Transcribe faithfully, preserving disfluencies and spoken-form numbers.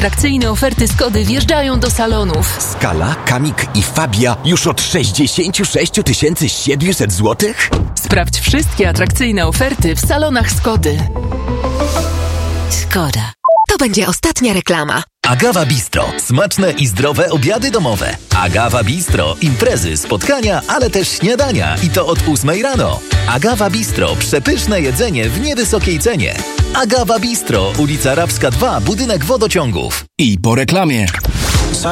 atrakcyjne oferty Skody wjeżdżają do salonów. Skala, Kamik i Fabia już od sześćdziesiąt sześć tysięcy siedemset złotych? Sprawdź wszystkie atrakcyjne oferty w salonach Skody. Skoda. To będzie ostatnia reklama. Agawa Bistro. Smaczne i zdrowe obiady domowe. Agawa Bistro. Imprezy, spotkania, ale też śniadania. I to od ósmej rano. Agawa Bistro. Przepyszne jedzenie w niewysokiej cenie. Agawa Bistro. Ulica Rabska dwa, budynek wodociągów. I po reklamie.